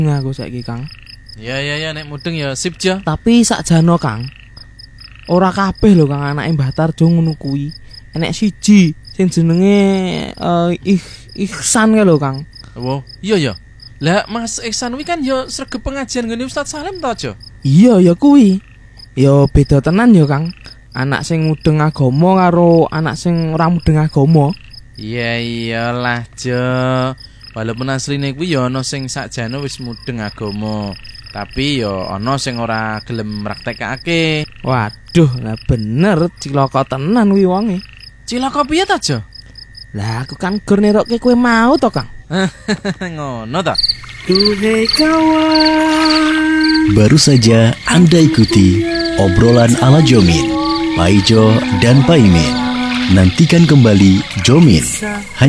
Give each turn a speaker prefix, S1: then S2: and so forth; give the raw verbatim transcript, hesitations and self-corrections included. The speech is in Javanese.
S1: aku saiki, Kang.
S2: Ya ya ya nek mudeng ya sip jo.
S1: Tapi sakjano, Kang. Ora kabeh lho Kang anake Mbah Tarjo ngono kuwi. Enek siji sing jenenge uh, ih, Ihsan kae lho, Kang.
S2: Oh, iya ya. Lah Mas Ihsan kuwi kan ya sregep pengajian ngene Ustaz Salim to, Jo?
S1: Iya ya kuwi. Ya beda tenan ya, Kang. Anak sing mudeng agama karo anak sing ora mudeng agama.
S2: Iya iyalah, Jo. Walaupun asline kuwi ya ana sing sakjane wis mudeng agama, tapi ya ana sing ora gelem praktekake.
S1: Waduh, lah bener cilaka tenan kuwi wonge.
S2: Cilaka piye ta, Jo?
S1: Lah aku kan gur nerokke kowe mau to, Kang.
S2: Ngono ta?
S1: Duhai kawan.
S3: Baru saja Anda ikuti obrolan ala Jomin, Pak Ijo dan Pak Imin. Nantikan kembali Jomin